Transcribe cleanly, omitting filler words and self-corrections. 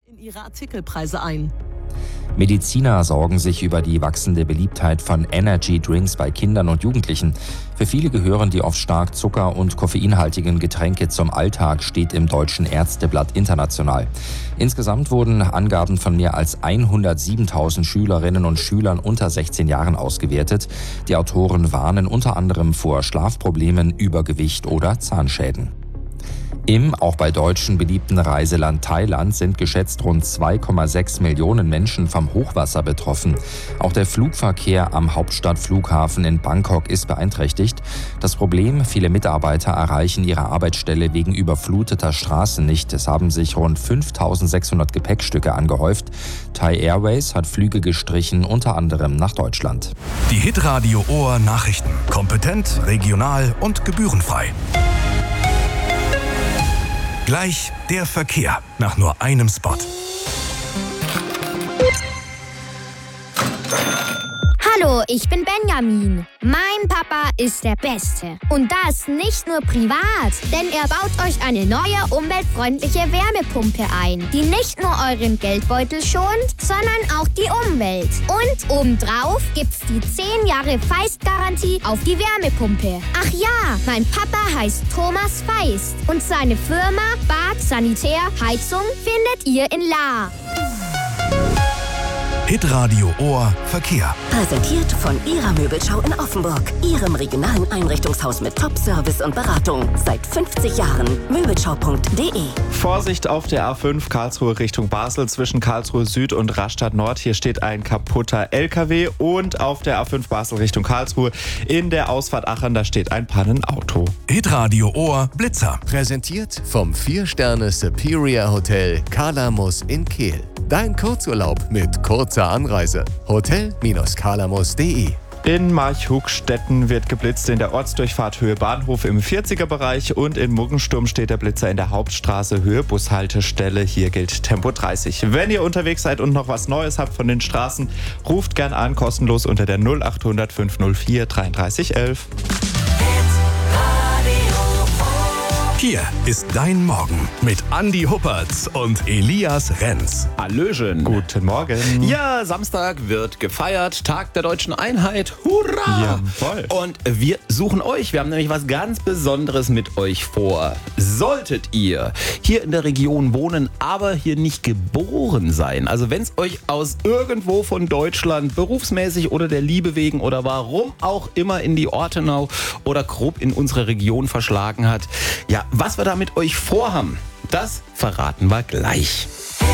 in ihre Artikelpreise ein. Mediziner sorgen sich über die wachsende Beliebtheit von Energy Drinks bei Kindern und Jugendlichen. Für viele gehören die oft stark zucker- und koffeinhaltigen Getränke zum Alltag, steht im Deutschen Ärzteblatt International. Insgesamt wurden Angaben von mehr als 107.000 Schülerinnen und Schülern unter 16 Jahren ausgewertet. Die Autoren warnen unter anderem vor Schlafproblemen, Übergewicht oder Zahnschäden. Im auch bei Deutschen beliebten Reiseland Thailand sind geschätzt rund 2,6 Millionen Menschen vom Hochwasser betroffen. Auch der Flugverkehr am Hauptstadtflughafen in Bangkok ist beeinträchtigt. Das Problem: viele Mitarbeiter erreichen ihre Arbeitsstelle wegen überfluteter Straßen nicht. Es haben sich rund 5.600 Gepäckstücke angehäuft. Thai Airways hat Flüge gestrichen, unter anderem nach Deutschland. Die Hitradio Ohr Nachrichten. Kompetent, regional und gebührenfrei. Gleich der Verkehr nach nur einem Spot. Hallo, ich bin Benjamin. Mein Papa ist der Beste. Und das nicht nur privat, denn er baut euch eine neue umweltfreundliche Wärmepumpe ein, die nicht nur euren Geldbeutel schont, sondern auch die Umwelt. Und obendrauf gibt's die 10 Jahre Feist-Garantie auf die Wärmepumpe. Ach ja, mein Papa heißt Thomas Feist und seine Firma Bad Sanitär Heizung findet ihr in Lahr. Hitradio Ohr Verkehr. Präsentiert von Ihrer Möbelschau in Offenburg. Ihrem regionalen Einrichtungshaus mit Top-Service und Beratung. Seit 50 Jahren. Möbelschau.de. Vorsicht auf der A5 Karlsruhe Richtung Basel zwischen Karlsruhe Süd und Rastatt Nord. Hier steht ein kaputter LKW. Und auf der A5 Basel Richtung Karlsruhe in der Ausfahrt Aachen, da steht ein Pannenauto. Hitradio Ohr Blitzer. Präsentiert vom 4-Sterne Superior Hotel Kalamus in Kehl. Dein Kurzurlaub mit kurzer Anreise. Hotel-kalamus.de. In Marchhugstetten wird geblitzt in der Ortsdurchfahrt Höhe Bahnhof im 40er-Bereich und in Muggensturm steht der Blitzer in der Hauptstraße Höhe Bushaltestelle. Hier gilt Tempo 30. Wenn ihr unterwegs seid und noch was Neues habt von den Straßen, ruft gern an, kostenlos unter der 0800 504 33 11. Hier ist dein Morgen mit Andi Huppertz und Elias Renz. Hallöchen. Guten Morgen. Ja, Samstag wird gefeiert, Tag der Deutschen Einheit. Hurra! Ja, voll. Und wir suchen euch. Wir haben nämlich was ganz Besonderes mit euch vor. Solltet ihr hier in der Region wohnen, aber hier nicht geboren sein, also wenn es euch aus irgendwo von Deutschland berufsmäßig oder der Liebe wegen oder warum auch immer in die Ortenau oder grob in unsere Region verschlagen hat, ja, was wir da mit euch vorhaben, das verraten wir gleich.